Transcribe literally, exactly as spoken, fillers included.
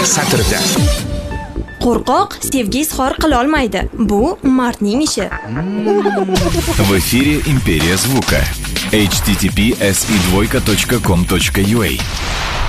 satrda. Qo'rqoq sevgi izhor qila olmaydi. Bu mardning ishi. В эфире Империя звука. эйч ти ти пи эс и двойка точка ком точка ю а